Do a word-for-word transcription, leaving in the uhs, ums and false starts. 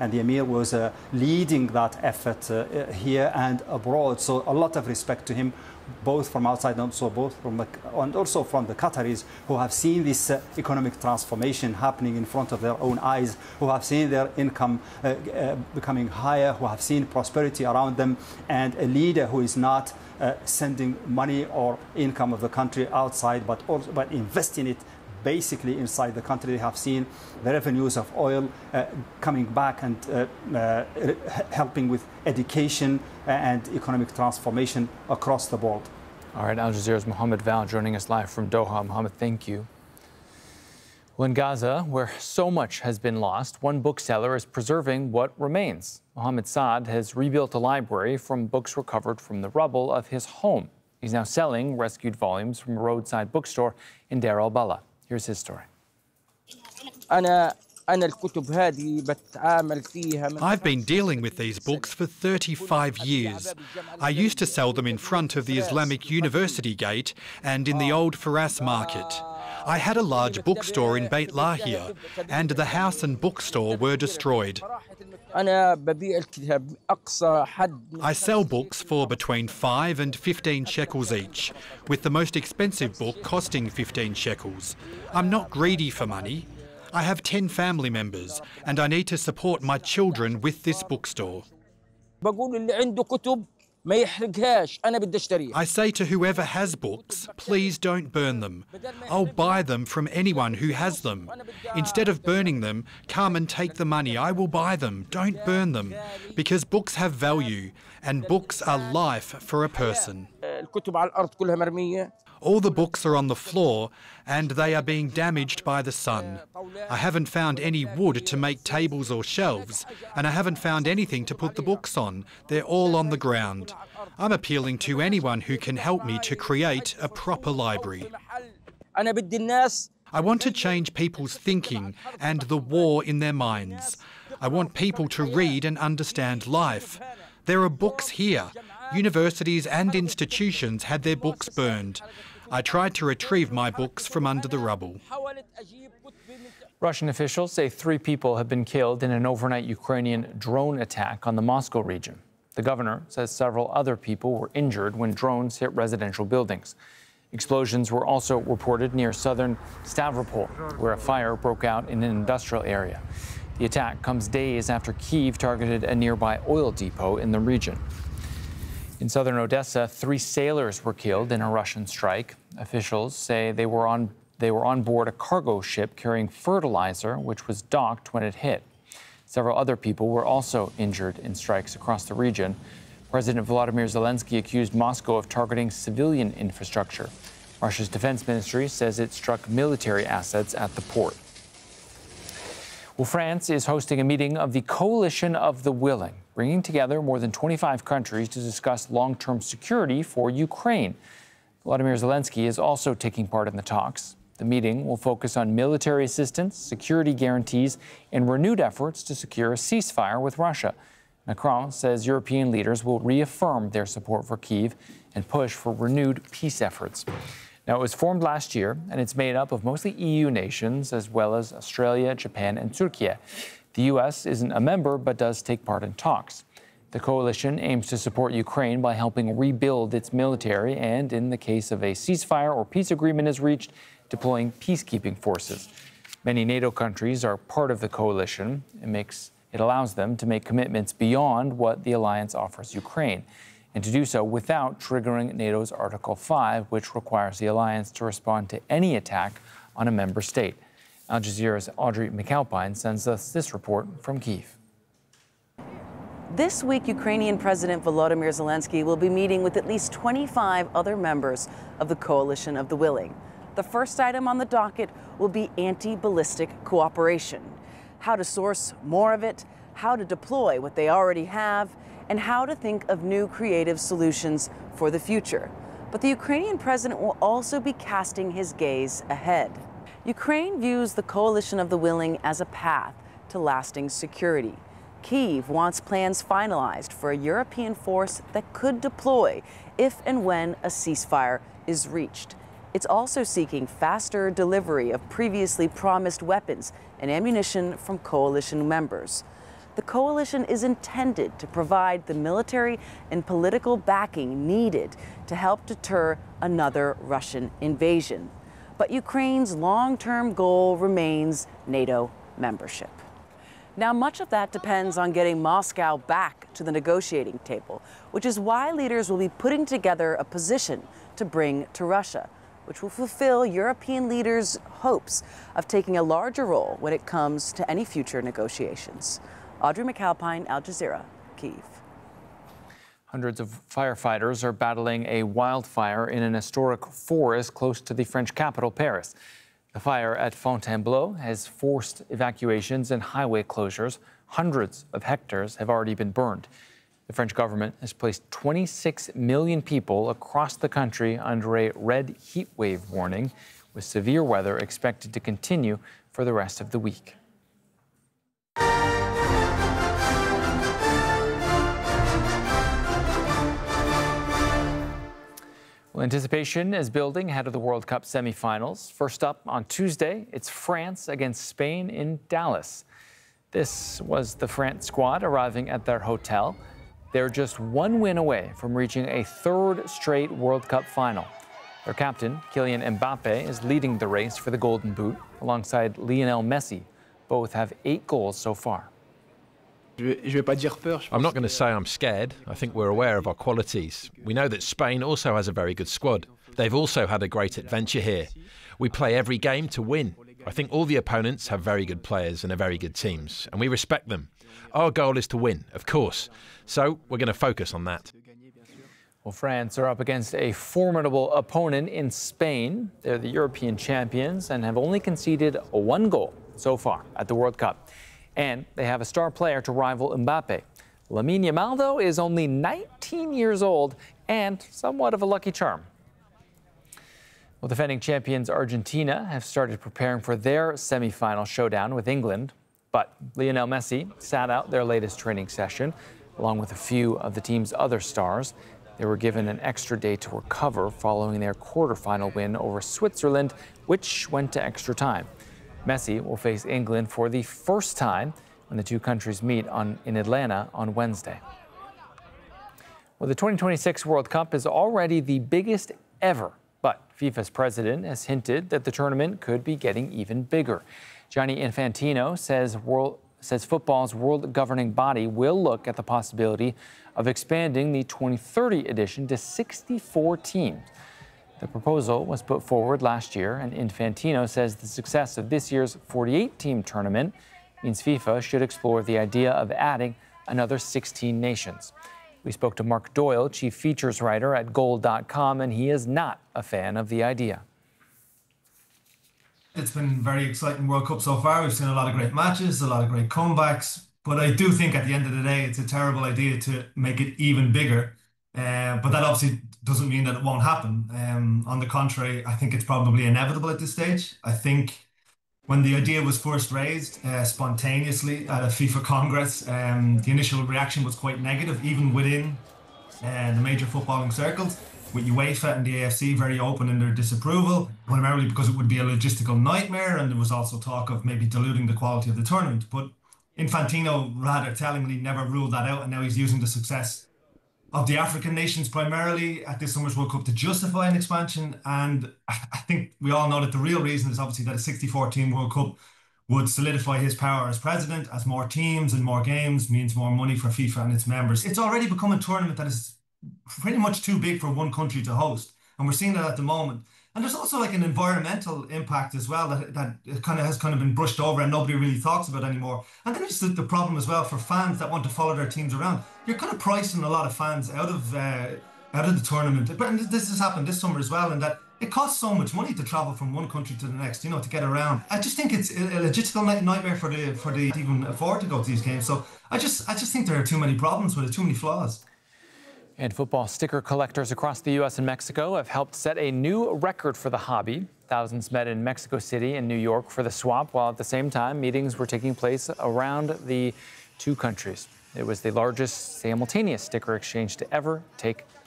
and the Emir was uh, leading that effort uh, here and abroad. So a lot of respect to him, both from outside and also both from the, and also from the Qataris, who have seen this uh, economic transformation happening in front of their own eyes, who have seen their income uh, uh, becoming higher, who have seen prosperity around them, and a leader who is not uh, sending money or income of the country outside, but also but investing it basically inside the country. They have seen the revenues of oil uh, coming back and uh, uh, helping with education and economic transformation across the board. All right, Al Jazeera's Mohammed Val joining us live from Doha. Mohammed, thank you. Well, in Gaza, where so much has been lost, one bookseller is preserving what remains. Mohammed Saad has rebuilt a library from books recovered from the rubble of his home. He's now selling rescued volumes from a roadside bookstore in Deir al-Balah. Here's his story. I've been dealing with these books for thirty-five years. I used to sell them in front of the Islamic University gate and in the old Faras market. I had a large bookstore in Beit Lahia, and the house and bookstore were destroyed. I sell books for between five and fifteen shekels each, with the most expensive book costing fifteen shekels. I'm not greedy for money. I have ten family members, and I need to support my children with this bookstore. I say to whoever has books, please don't burn them. I'll buy them from anyone who has them. Instead of burning them, come and take the money. I will buy them. Don't burn them. Because books have value, and books are life for a person. All the books are on the floor, and they are being damaged by the sun. I haven't found any wood to make tables or shelves, and I haven't found anything to put the books on. They're all on the ground. I'm appealing to anyone who can help me to create a proper library. I want to change people's thinking and the war in their minds. I want people to read and understand life. There are books here. Universities and institutions had their books burned. I tried to retrieve my books from under the rubble. Russian officials say three people have been killed in an overnight Ukrainian drone attack on the Moscow region. The governor says several other people were injured when drones hit residential buildings. Explosions were also reported near southern Stavropol, where a fire broke out in an industrial area. The attack comes days after Kyiv targeted a nearby oil depot in the region. In southern Odessa, three sailors were killed in a Russian strike. Officials say they were on they were on board a cargo ship carrying fertilizer, which was docked when it hit. Several other people were also injured in strikes across the region. President Volodymyr Zelensky accused Moscow of targeting civilian infrastructure. Russia's defense ministry says it struck military assets at the port. Well, France is hosting a meeting of the Coalition of the Willing, bringing together more than twenty-five countries to discuss long-term security for Ukraine. Volodymyr Zelensky is also taking part in the talks. The meeting will focus on military assistance, security guarantees, and renewed efforts to secure a ceasefire with Russia. Macron says European leaders will reaffirm their support for Kyiv and push for renewed peace efforts. Now, it was formed last year, and it's made up of mostly E U nations, as well as Australia, Japan, and Turkey. The U S isn't a member, but does take part in talks. The coalition aims to support Ukraine by helping rebuild its military and, in the case of a ceasefire or peace agreement is reached, deploying peacekeeping forces. Many NATO countries are part of the coalition. It makes it allows them to make commitments beyond what the alliance offers Ukraine, and to do so without triggering NATO's Article five, which requires the alliance to respond to any attack on a member state. Al Jazeera's Audrey McAlpine sends us this report from Kyiv. This week, Ukrainian President Volodymyr Zelensky will be meeting with at least twenty-five other members of the Coalition of the Willing. The first item on the docket will be anti-ballistic cooperation. How to source more of it, how to deploy what they already have, and how to think of new creative solutions for the future. But the Ukrainian president will also be casting his gaze ahead. Ukraine views the Coalition of the Willing as a path to lasting security. Kyiv wants plans finalized for a European force that could deploy if and when a ceasefire is reached. It's also seeking faster delivery of previously promised weapons and ammunition from coalition members. the coalition is intended to provide the military and political backing needed to help deter another Russian invasion. But Ukraine's long-term goal remains NATO membership. Now, much of that depends on getting Moscow back to the negotiating table, which is why leaders will be putting together a position to bring to Russia, which will fulfill European leaders' hopes of taking a larger role when it comes to any future negotiations. Audrey McAlpine, Al Jazeera, Kyiv. Hundreds of firefighters are battling a wildfire in an historic forest close to the French capital, Paris. The fire at Fontainebleau has forced evacuations and highway closures. Hundreds of hectares have already been burned. The French government has placed twenty-six million people across the country under a red heat wave warning, with severe weather expected to continue for the rest of the week. Well, anticipation is building ahead of the World Cup semifinals. First up on Tuesday, it's France against Spain in Dallas. This was the France squad arriving at their hotel. They're just one win away from reaching a third straight World Cup final. Their captain, Kylian Mbappe, is leading the race for the Golden Boot alongside Lionel Messi. Both have eight goals so far. I'm not going to say I'm scared. I think we're aware of our qualities. We know that Spain also has a very good squad. They've also had a great adventure here. We play every game to win. I think all the opponents have very good players and are very good teams, and we respect them. Our goal is to win, of course, so we're going to focus on that. Well, France are up against a formidable opponent in Spain. They're the European champions and have only conceded one goal so far at the World Cup. And they have a star player to rival Mbappe. Lamine Yamal, though, is only nineteen years old and somewhat of a lucky charm. Well, defending champions Argentina have started preparing for their semi-final showdown with England. But Lionel Messi sat out their latest training session, along with a few of the team's other stars. They were given an extra day to recover following their quarterfinal win over Switzerland, which went to extra time. Messi will face England for the first time when the two countries meet on, in Atlanta on Wednesday. Well, the twenty twenty-six World Cup is already the biggest ever, but FIFA's president has hinted that the tournament could be getting even bigger. Gianni Infantino says, world, says football's world governing body will look at the possibility of expanding the twenty thirty edition to sixty-four teams. The proposal was put forward last year, and Infantino says the success of this year's forty-eight team tournament means FIFA should explore the idea of adding another sixteen nations. We spoke to Mark Doyle, chief features writer at goal dot com, and he is not a fan of the idea. It's been a very exciting World Cup so far. We've seen a lot of great matches, a lot of great comebacks, but I do think at the end of the day, it's a terrible idea to make it even bigger. Uh, but that obviously doesn't mean that it won't happen. Um, on the contrary, I think it's probably inevitable at this stage. I think when the idea was first raised uh, spontaneously at a FIFA Congress, um, the initial reaction was quite negative, even within uh, the major footballing circles, with UEFA and the A F C very open in their disapproval, primarily because it would be a logistical nightmare, and there was also talk of maybe diluting the quality of the tournament. But Infantino rather tellingly never ruled that out, and now he's using the success of the African nations primarily at this summer's World Cup to justify an expansion. And I think we all know that the real reason is obviously that a sixty-four team World Cup would solidify his power as president, as more teams and more games means more money for FIFA and its members. It's already become a tournament that is pretty much too big for one country to host, and we're seeing that at the moment. And there's also like an environmental impact as well that that kind of has kind of been brushed over and nobody really talks about anymore. And then there's the, the problem as well for fans that want to follow their teams around. You're kind of pricing a lot of fans out of uh, out of the tournament. But this has happened this summer as well, in that it costs so much money to travel from one country to the next, you know, to get around. I just think it's a logistical nightmare for the for the to even afford to go to these games. So I just I just think there are too many problems with it, too many flaws. And football sticker collectors across the U S and Mexico have helped set a new record for the hobby. Thousands met in Mexico City and New York for the swap, while at the same time meetings were taking place around the two countries. It was the largest simultaneous sticker exchange to ever take